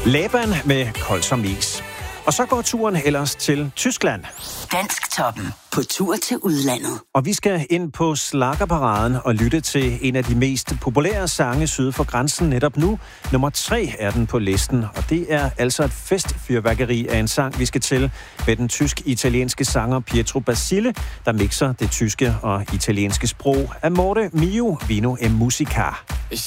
Laban med Kold som is. Og så går turen ellers til Tyskland. Dansktoppen på tur til udlandet. Og vi skal ind på slaggerparaden og lytte til en af de mest populære sange syd for grænsen netop nu. Nummer 3 er den på listen, og det er altså et festfyrværkeri af en sang, vi skal til med den tysk-italienske sanger Pietro Basile, der mixer det tyske og italienske sprog. Amore mio, vino e musica.